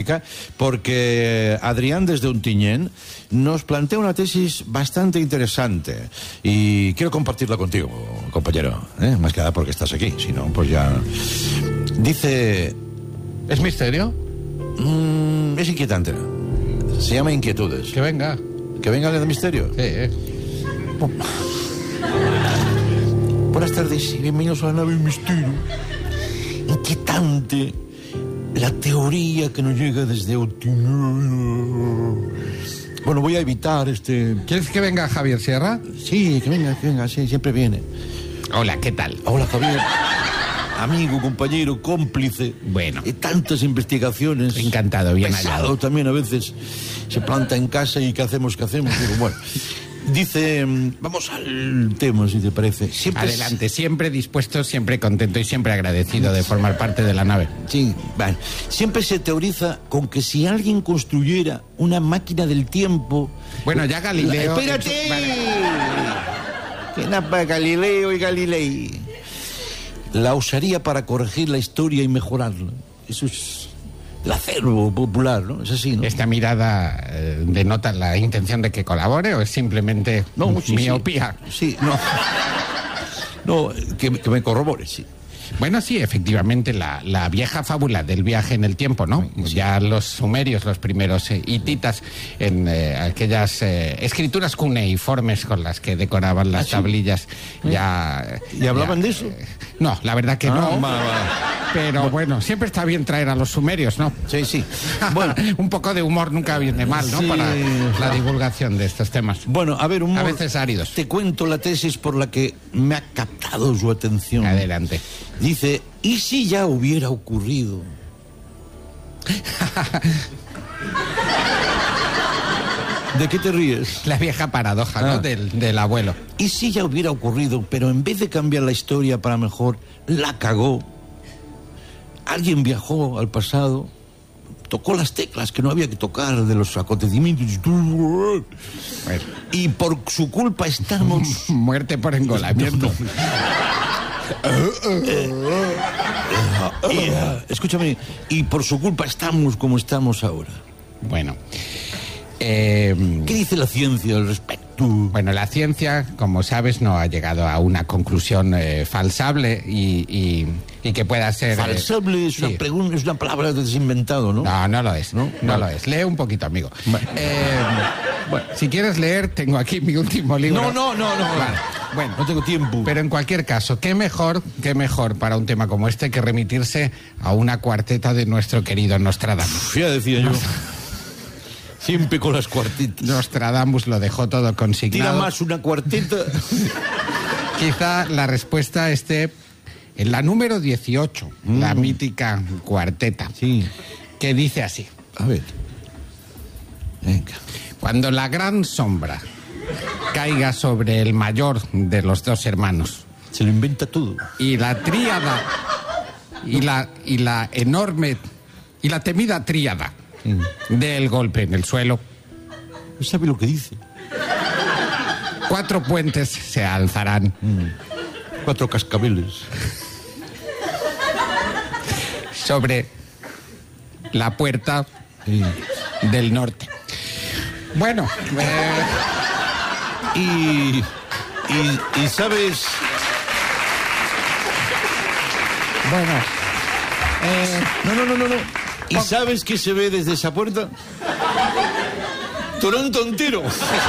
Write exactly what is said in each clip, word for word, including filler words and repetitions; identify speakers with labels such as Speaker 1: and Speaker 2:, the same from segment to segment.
Speaker 1: física, porque Adrián desde Ontinyent nos plantea una tesis bastante interesante y quiero compartirla contigo, compañero, ¿eh? Más que nada porque estás aquí, si no, pues ya... Dice...
Speaker 2: ¿Es misterio?
Speaker 1: Mm, es inquietante. Se llama Inquietudes.
Speaker 2: Que venga.
Speaker 1: ¿Que venga el misterio?
Speaker 2: Sí, ¿eh?
Speaker 1: Buenas tardes y bienvenidos a la nave Misterio. Inquietante la teoría que nos llega desde Ontinyent. Bueno, voy a evitar este...
Speaker 2: ¿Quieres que venga Javier Sierra?
Speaker 1: Sí, que venga, que venga, sí, siempre viene.
Speaker 2: Hola, ¿qué tal?
Speaker 1: Hola, Javier. Amigo, compañero, cómplice.
Speaker 2: Bueno.
Speaker 1: De tantas investigaciones.
Speaker 2: Encantado, bien
Speaker 1: Pesado
Speaker 2: hallado.
Speaker 1: también a veces. Se planta en casa y ¿qué hacemos? ¿Qué hacemos? Digo, bueno... Dice, vamos al tema, si te parece. Siempre
Speaker 2: Adelante, es... siempre dispuesto, siempre contento y siempre agradecido de formar parte de la nave.
Speaker 1: Sí, bueno, siempre se teoriza con que si alguien construyera una máquina del tiempo...
Speaker 2: Bueno, ya Galileo...
Speaker 1: La... ¡Espérate! Vale. Que nada, Galileo y Galilei. La usaría para corregir la historia y mejorarla. Eso es... el acervo popular, ¿no? Es así, ¿no?
Speaker 2: ¿Esta mirada eh, denota la intención de que colabore o es simplemente
Speaker 1: no, sí,
Speaker 2: miopía?
Speaker 1: Sí, sí no. No, que, que me corrobore, sí.
Speaker 2: Bueno, sí, efectivamente, la, la vieja fábula del viaje en el tiempo, ¿no? Sí. Ya los sumerios, los primeros eh, hititas, en eh, aquellas eh, escrituras cuneiformes con las que decoraban las ¿Ah, sí? tablillas, ¿Eh? ya...
Speaker 1: ¿Y hablaban
Speaker 2: ya,
Speaker 1: de eso?
Speaker 2: Eh, no, la verdad que
Speaker 1: ah,
Speaker 2: no.
Speaker 1: Va, va.
Speaker 2: Pero bueno. bueno, siempre está bien traer a los sumerios, ¿no?
Speaker 1: Sí, sí. Bueno,
Speaker 2: un poco de humor nunca viene mal, ¿no?
Speaker 1: Sí.
Speaker 2: Para la divulgación de estos temas.
Speaker 1: Bueno, a ver, humor.
Speaker 2: A veces áridos.
Speaker 1: Te cuento la tesis por la que me ha captado su atención.
Speaker 2: Adelante.
Speaker 1: Dice, ¿y si ya hubiera ocurrido? ¿De qué te ríes?
Speaker 2: La vieja paradoja, ¿no?
Speaker 1: Ah.
Speaker 2: Del, del abuelo.
Speaker 1: ¿Y si ya hubiera ocurrido, pero en vez de cambiar la historia para mejor, la cagó? Alguien viajó al pasado, tocó las teclas que no había que tocar de los acontecimientos. Bueno. Y por su culpa estamos...
Speaker 2: Muerte por engolamiento.
Speaker 1: y, uh, escúchame, y por su culpa estamos como estamos ahora.
Speaker 2: Bueno... Eh,
Speaker 1: ¿Qué dice la ciencia al respecto?
Speaker 2: Bueno, la ciencia, como sabes, no ha llegado a una conclusión eh, falsable y, y, y que pueda ser...
Speaker 1: Falsable
Speaker 2: eh,
Speaker 1: es, una
Speaker 2: sí.
Speaker 1: pregunta, es una palabra que has inventado, ¿no?
Speaker 2: No, no lo es, no, no
Speaker 1: vale.
Speaker 2: lo es. Lee un poquito, amigo.
Speaker 1: Vale.
Speaker 2: Eh, bueno, si quieres leer, tengo aquí mi último libro.
Speaker 1: No, no, no, no.
Speaker 2: Vale. Bueno,
Speaker 1: no tengo tiempo.
Speaker 2: Pero en cualquier caso, qué mejor, qué mejor para un tema como este que remitirse a una cuarteta de nuestro querido Nostradamus.
Speaker 1: Uf, ya decía yo. Siempre con las cuartetas.
Speaker 2: Nostradamus lo dejó todo consignado.
Speaker 1: Tira más una cuarteta.
Speaker 2: Quizá la respuesta esté en la número dieciocho, mm. la mítica cuarteta.
Speaker 1: Sí.
Speaker 2: Que dice así.
Speaker 1: A ver. Venga.
Speaker 2: Cuando la gran sombra caiga sobre el mayor de los dos hermanos.
Speaker 1: Se lo inventa todo.
Speaker 2: Y la tríada y la, y la enorme y la temida tríada mm. del golpe en el suelo.
Speaker 1: No sabe lo que dice.
Speaker 2: Cuatro puentes se alzarán.
Speaker 1: Mm. Cuatro cascabeles.
Speaker 2: Sobre la puerta
Speaker 1: sí.
Speaker 2: del norte. Bueno, eh...
Speaker 1: y, y, y sabes...
Speaker 2: Bueno,
Speaker 1: eh... no, no, no, no, no. ¿Y sabes qué se ve desde esa puerta? Toronto entero.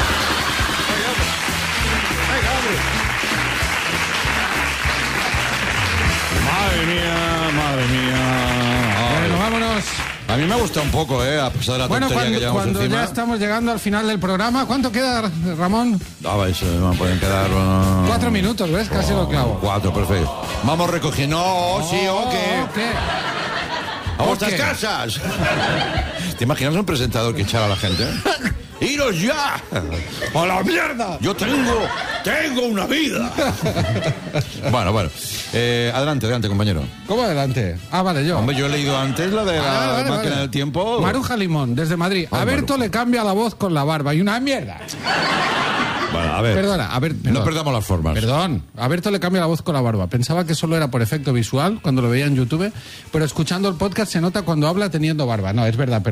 Speaker 1: Madre mía, madre mía.
Speaker 2: Bueno, vámonos.
Speaker 1: A mí me ha gustado un poco, ¿eh? A pesar de la
Speaker 2: bueno,
Speaker 1: tontería
Speaker 2: cuando,
Speaker 1: que llevamos
Speaker 2: cuando
Speaker 1: encima.
Speaker 2: ya estamos llegando al final del programa, ¿cuánto queda, Ramón?
Speaker 1: Ah, vais, me pueden quedar... Uh...
Speaker 2: Cuatro minutos, ¿ves? Casi oh, lo clavo.
Speaker 1: Cuatro, perfecto. Vamos recogiendo. No, oh, sí, o qué.
Speaker 2: Okay.
Speaker 1: ¡A vuestras casas! ¿Te imaginas un presentador que echara a la gente? ¡Iros ya! ¡A la mierda! Yo tengo, tengo una vida. Bueno, bueno. Eh, adelante, adelante, compañero.
Speaker 2: ¿Cómo adelante? Ah, vale, yo.
Speaker 1: Hombre, yo he leído antes la de la
Speaker 2: ah, vale,
Speaker 1: máquina
Speaker 2: vale.
Speaker 1: del tiempo.
Speaker 2: Maruja Limón, desde Madrid.
Speaker 1: Ah,
Speaker 2: a Berto
Speaker 1: Maruja.
Speaker 2: le cambia la voz con la barba y una mierda.
Speaker 1: Bueno, a ver.
Speaker 2: Perdona, a ver. Perdón.
Speaker 1: No perdamos las formas.
Speaker 2: Perdón. A Berto le cambia la voz con la barba. Pensaba que solo era por efecto visual cuando lo veía en YouTube, pero escuchando el podcast se nota cuando habla teniendo barba. No, es verdad.